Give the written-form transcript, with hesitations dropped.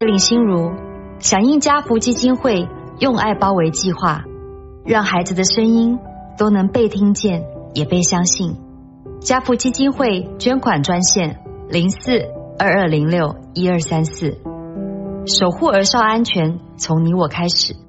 林心如，响应家福基金会用爱包围计划，让孩子的声音都能被听见也被相信。家福基金会捐款专线04-2206-1234，守护儿少安全从你我开始。